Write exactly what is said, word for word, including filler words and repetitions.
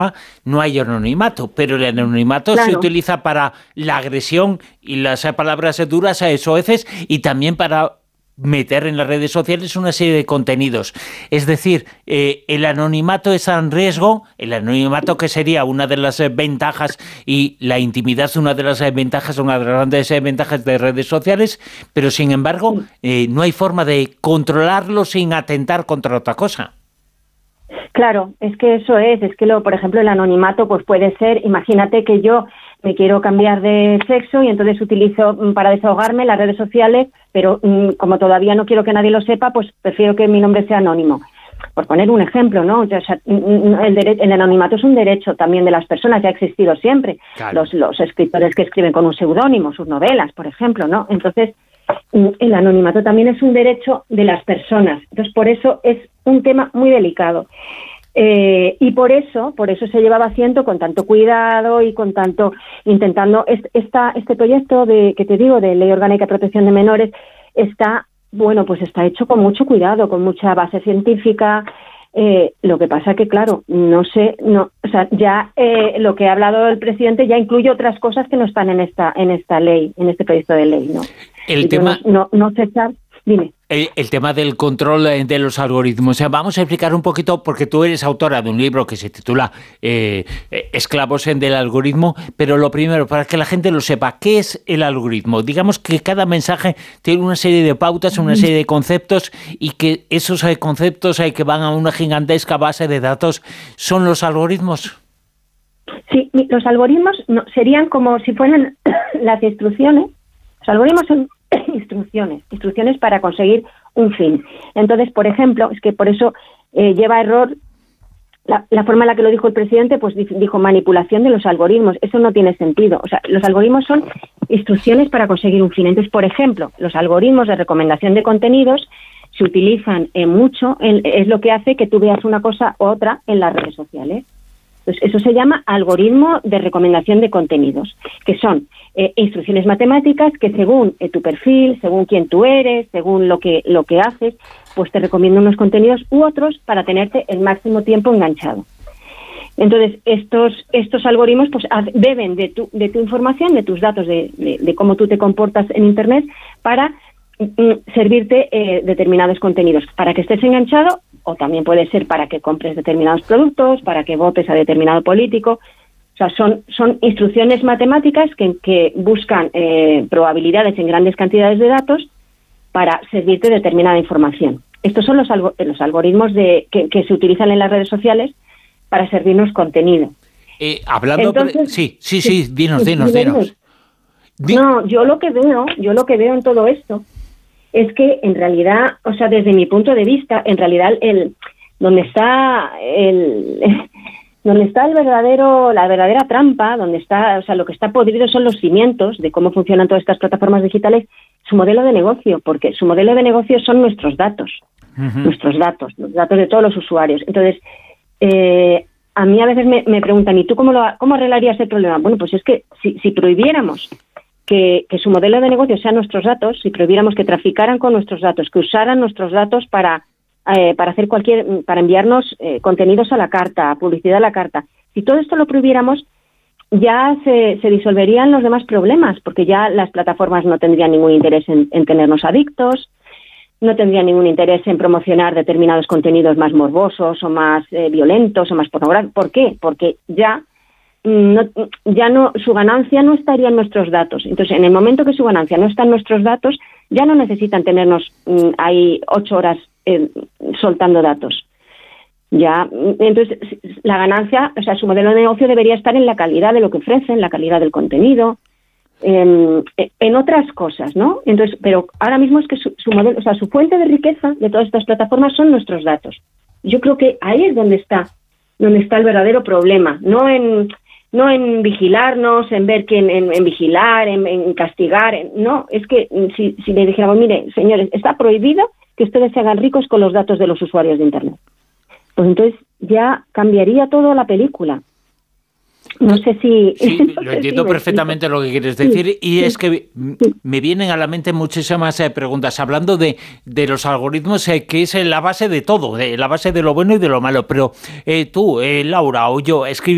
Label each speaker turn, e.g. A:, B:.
A: no hay anonimato, pero el anonimato claro. se utiliza para la agresión y las palabras duras a soeces y también para meter en las redes sociales una serie de contenidos. Es decir, eh, el anonimato está en riesgo, el anonimato que sería una de las eh, ventajas y la intimidad una de las eh, ventajas, una de las grandes eh, ventajas de redes sociales, pero sin embargo eh, no hay forma de controlarlo sin atentar contra otra cosa.
B: Claro, es que eso es, es que lo, por ejemplo el anonimato pues puede ser, imagínate que yo me quiero cambiar de sexo y entonces utilizo para desahogarme las redes sociales, pero mmm, como todavía no quiero que nadie lo sepa, pues prefiero que mi nombre sea anónimo. Por poner un ejemplo, ¿no? O sea, el, dere- el anonimato es un derecho también de las personas, ya ha existido siempre. Claro. Los, los escritores que escriben con un seudónimo, sus novelas, por ejemplo, ¿no? Entonces, el anonimato también es un derecho de las personas. Entonces, por eso es un tema muy delicado. Eh, y por eso, por eso se llevaba haciendo con tanto cuidado y con tanto intentando est- esta, este proyecto de que te digo de Ley Orgánica de Protección de Menores está, bueno, pues está hecho con mucho cuidado, con mucha base científica. Eh, lo que pasa que, claro, no sé, no, o sea, ya eh, lo que ha hablado el presidente ya incluye otras cosas que no están en esta, en esta ley, en este proyecto de ley, ¿no?
A: El y tema.
B: No, no, no cesar. Dime.
A: El, el tema del control de los algoritmos. O sea, vamos a explicar un poquito, porque tú eres autora de un libro que se titula eh, Esclavos del algoritmo, pero lo primero, para que la gente lo sepa, ¿qué es el algoritmo? Digamos que cada mensaje tiene una serie de pautas, una serie de conceptos, y que esos conceptos que van a una gigantesca base de datos son los algoritmos.
B: Sí, los algoritmos no, serían como si fueran las instrucciones. Los algoritmos son instrucciones, instrucciones para conseguir un fin. Entonces, por ejemplo, es que por eso eh, lleva error la, la forma en la que lo dijo el presidente, pues dijo manipulación de los algoritmos. Eso no tiene sentido. O sea, los algoritmos son instrucciones para conseguir un fin. Entonces, por ejemplo, los algoritmos de recomendación de contenidos se utilizan eh, mucho, en, es lo que hace que tú veas una cosa u otra en las redes sociales. Entonces, eso se llama algoritmo de recomendación de contenidos, que son eh, instrucciones matemáticas que según eh, tu perfil, según quién tú eres, según lo que lo que haces, pues te recomienda unos contenidos u otros para tenerte el máximo tiempo enganchado. Entonces, estos estos algoritmos pues beben de tu de tu información, de tus datos, de, de, de cómo tú te comportas en Internet para mm, servirte eh, determinados contenidos, para que estés enganchado, o también puede ser para que compres determinados productos, para que votes a determinado político. O sea, son, son instrucciones matemáticas que, que buscan eh, probabilidades en grandes cantidades de datos para servirte determinada información. Estos son los, algo, los algoritmos de, que, que se utilizan en las redes sociales para servirnos contenido.
A: Eh, hablando... Entonces, pre- sí, sí, sí, sí, dinos, dinos, dinos.
B: No, yo lo que veo, yo lo que veo en todo esto es que en realidad, o sea, desde mi punto de vista, en realidad el donde está el donde está el verdadero la verdadera trampa, donde está, o sea, lo que está podrido son los cimientos de cómo funcionan todas estas plataformas digitales, su modelo de negocio, porque su modelo de negocio son nuestros datos, uh-huh. nuestros datos, los datos de todos los usuarios. Entonces, eh, a mí a veces me, me preguntan, ¿y tú cómo lo cómo arreglarías el problema? Bueno, pues es que si, si prohibiéramos Que, que su modelo de negocio sean nuestros datos, si prohibiéramos que traficaran con nuestros datos, que usaran nuestros datos para eh, para hacer cualquier, para enviarnos eh, contenidos a la carta, publicidad a la carta, si todo esto lo prohibiéramos, ya se, se disolverían los demás problemas, porque ya las plataformas no tendrían ningún interés en, en tenernos adictos, no tendrían ningún interés en promocionar determinados contenidos más morbosos o más eh, violentos o más pornográficos. ¿Por qué? Porque ya No, ya no, su ganancia no estaría en nuestros datos. Entonces, en el momento que su ganancia no está en nuestros datos, ya no necesitan tenernos mmm, ahí ocho horas eh, soltando datos. Ya, entonces, la ganancia, o sea, su modelo de negocio debería estar en la calidad de lo que ofrecen, la calidad del contenido, eh, en otras cosas, ¿no? Entonces, pero ahora mismo es que su, su modelo, o sea, su fuente de riqueza de todas estas plataformas son nuestros datos. Yo creo que ahí es donde está, donde está el verdadero problema, no en no en vigilarnos, en ver quién, en, en vigilar, en, en castigar, en, no, es que si, si le dijéramos, mire, señores, está prohibido que ustedes se hagan ricos con los datos de los usuarios de Internet. Pues entonces ya cambiaría toda la película. No sé si...
A: Sí,
B: no
A: lo
B: sé
A: entiendo
B: si
A: perfectamente lo que quieres decir, sí, y sí, es que sí. me vienen a la mente muchísimas eh, preguntas, hablando de, de los algoritmos, eh, que es la base de todo, de la base de lo bueno y de lo malo, pero eh, tú, eh, Laura, o yo, escribimos